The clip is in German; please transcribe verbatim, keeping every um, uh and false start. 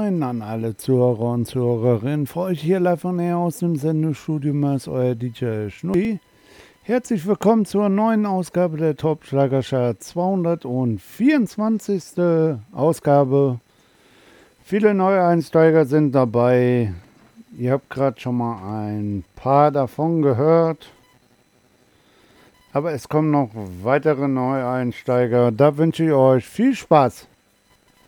Moin an alle Zuhörer und Zuhörerinnen. Für euch hier live von näher aus dem Sendestudio ist euer D J Schnurri. Herzlich willkommen zur neuen Ausgabe der Top Schlagerchart zweihundertvierundzwanzig. Ausgabe. Viele Neueinsteiger sind dabei. Ihr habt gerade schon mal ein paar davon gehört. Aber es kommen noch weitere Neueinsteiger. Da wünsche ich euch viel Spaß.